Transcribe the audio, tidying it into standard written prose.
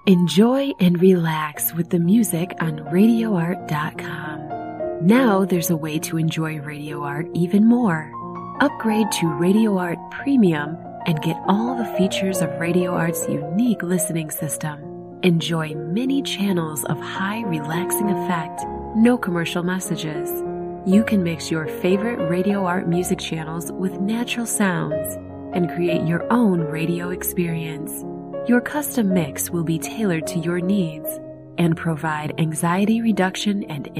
Enjoy and relax with the music on RadioArt.com. Now there's a way to enjoy Radio Art even more. Upgrade to Radio Art Premium and get all the features of Radio Art's unique listening system. Enjoy many channels of high relaxing effect, no commercial messages. You can mix your favorite Radio Art music channels with natural sounds and create your own radio experience. Your custom mix will be tailored to your needs and provide anxiety reduction and